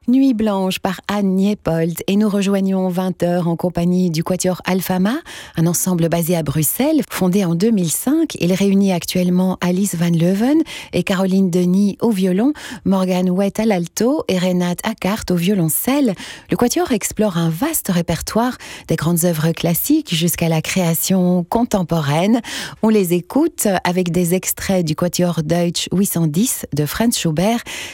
Nuit blanche par Anne Niepold et nous rejoignons 20h en compagnie du Quatuor Alfama, un ensemble basé à Bruxelles, fondé en 2005. Il réunit actuellement Alice Van Leuven et Caroline Denis au violon, Morgan Wett à l'alto et Renate Akkart au violoncelle. Le Quatuor explore un vaste répertoire des grandes œuvres classiques jusqu'à la création contemporaine. On les écoute avec des extraits du Quatuor Deutsch 810 de Franz Schubert,